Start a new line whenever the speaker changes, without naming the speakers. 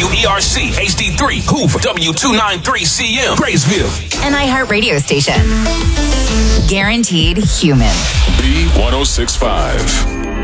WERC HD3 Hoover W293CM Graysville.
An iHeart radio station. Guaranteed human.
B1065.